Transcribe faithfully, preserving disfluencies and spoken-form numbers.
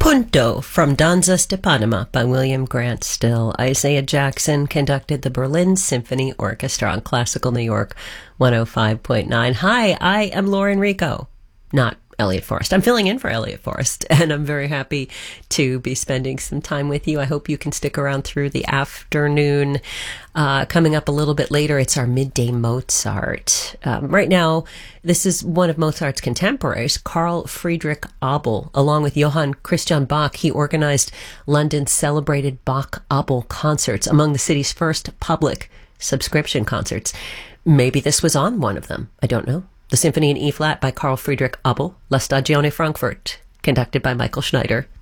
Junto from Danzas de Panama by William Grant Still. Isaiah Jackson conducted the Berlin Symphony Orchestra on Classical New York one oh five point nine. Hi, I am Lauren Rico, not Elliot Forrest. I'm filling in for Elliot Forrest, and I'm very happy to be spending some time with you. I hope you can stick around through the afternoon. Uh, coming up a little bit later, it's our Midday Mozart. Um, right now, this is one of Mozart's contemporaries, Carl Friedrich Abel. Along with Johann Christian Bach, he organized London's celebrated Bach-Abel concerts, among the city's first public subscription concerts. Maybe this was on one of them. I don't know. The Symphony in E-flat by Carl Friedrich Abel, La Stagione Frankfurt, conducted by Michael Schneider.